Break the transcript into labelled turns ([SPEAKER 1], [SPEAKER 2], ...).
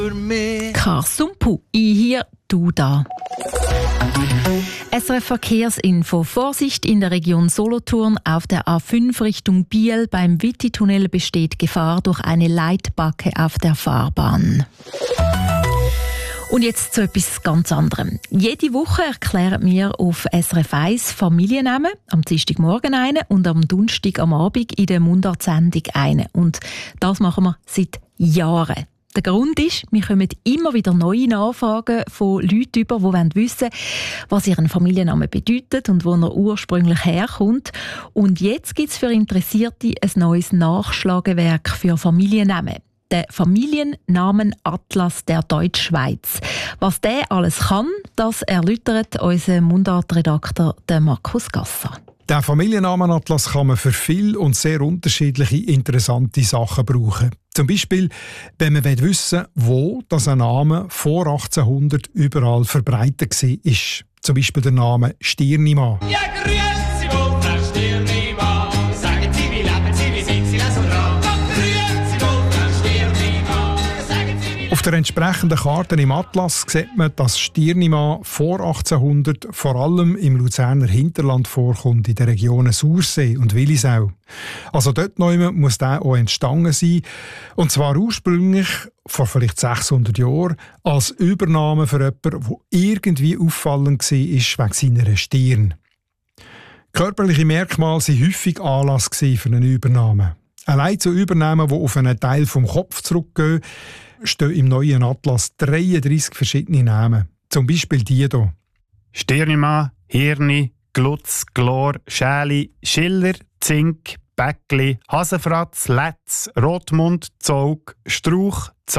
[SPEAKER 1] Karsumpu, ich hier, du da. SRF Verkehrsinfo. Vorsicht in der Region Solothurn. Auf der A5 Richtung Biel beim Witti-Tunnel besteht Gefahr durch eine Leitbacke auf der Fahrbahn. Und jetzt zu etwas ganz anderem. Jede Woche erklären wir auf SRF 1 Familiennamen, am Dienstagmorgen einen und am Donnerstag am Abend in der Mundartsendung einen. Und das machen wir seit Jahren. Der Grund ist, wir kommen immer wieder neue Nachfragen von Leuten über, die wissen wollen, was ihren Familienname bedeutet und wo er ursprünglich herkommt. Und jetzt gibt es für Interessierte ein neues Nachschlagewerk für Familiennamen. Der Familiennamenatlas der Deutschschweiz. Was der alles kann, das erläutert unser Mundartredakteur Markus Gasser.
[SPEAKER 2] Den Familiennamenatlas kann man für viele und sehr unterschiedliche interessante Sachen brauchen. Zum Beispiel, wenn man wissen will, wo ein Name vor 1800 überall verbreitet war. Zum Beispiel der Name Stirnimann.
[SPEAKER 3] Ja, grüezi wohl, Frau Stirnimann. Sagen Sie, wie leben Sie, wie sind Sie, lassen dran. Grüezi wohl, Frau Stirnimann. Sagen Sie, wie
[SPEAKER 2] auf der entsprechenden Karte im Atlas sieht man, dass Stirnimann vor 1800 vor allem im Luzerner Hinterland vorkommt, in den Regionen Sursee und Willisau. Also dort muss der auch entstanden sein. Und zwar ursprünglich, vor vielleicht 600 Jahren, als Übernahme für jemanden, der irgendwie auffallend war wegen seiner Stirn. Körperliche Merkmale waren häufig Anlass für eine Übernahme. Allein zu Übernahmen, die auf einen Teil vom Kopf zurückgehen, stehen im neuen Atlas 33 verschiedene Namen. Zum Beispiel die hier.
[SPEAKER 4] Stirnimann, Hirni, Glutz, Glor, Schäli, Schiller, Zink, Bäckli, Hasenfratz, Letz, Rotmund, Zog, Strauch,